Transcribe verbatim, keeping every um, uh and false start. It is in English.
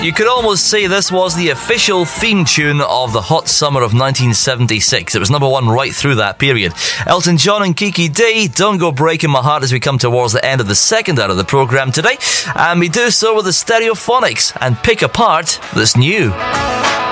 You could almost say this was the official theme tune of the hot summer of nineteen seventy-six. It was number one right through that period. Elton John and Kiki D, Don't Go Breaking My Heart, as we come towards the end of the second hour of the programme today. And we do so with the Stereophonics and Pick Apart This New.